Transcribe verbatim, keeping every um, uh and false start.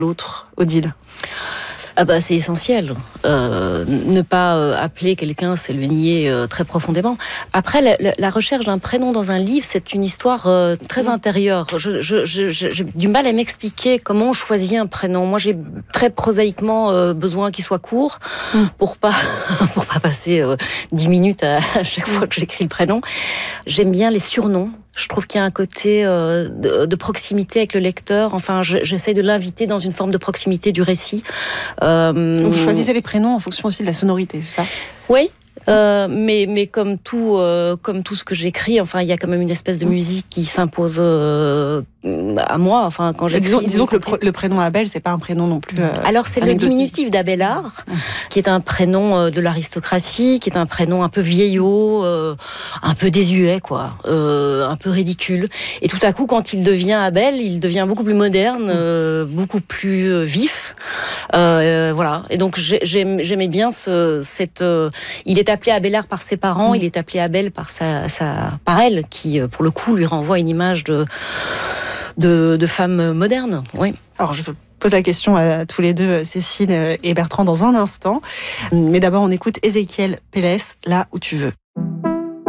l'autre, Odile? Ah bah, c'est essentiel. Euh, ne pas euh, appeler quelqu'un, c'est le nier euh, très profondément. Après, la, la, la recherche d'un prénom dans un livre, c'est une histoire euh, très intérieure. Je, je, je, j'ai du mal à m'expliquer comment on choisit un prénom. Moi, j'ai très prosaïquement euh, besoin qu'il soit court mm. pour pas pour pas passer euh, dix minutes à, à chaque fois que j'écris le prénom. J'aime bien les surnoms. Je trouve qu'il y a un côté euh, de, de proximité avec le lecteur. Enfin, je, j'essaie de l'inviter dans une forme de proximité du récit. Euh... Vous choisissez les prénoms en fonction aussi de la sonorité, c'est ça? Oui. Euh, mais mais comme tout euh, comme tout ce que j'écris, enfin il y a quand même une espèce de musique qui s'impose euh, à moi. Enfin quand j'écris. Disons, disons que le, pr- le prénom Abel, c'est pas un prénom non plus. Euh, Alors c'est le diminutif d'Abélard, mmh. qui est un prénom de l'aristocratie, qui est un prénom un peu vieillot, euh, un peu désuet quoi, euh, un peu ridicule. Et tout à coup quand il devient Abel, il devient beaucoup plus moderne, euh, beaucoup plus euh, vif. Euh, voilà. Et donc j'aime, j'aimais bien ce cette. Euh, il est appelé Abélard par ses parents, mmh. il est appelé Abel par sa, sa, par elle, qui pour le coup lui renvoie une image de de, de femme moderne. Oui. Alors je pose la question à tous les deux, Cécile et Bertrand, dans un instant. Mais d'abord on écoute Ézéchiel Pélès, Là où tu veux.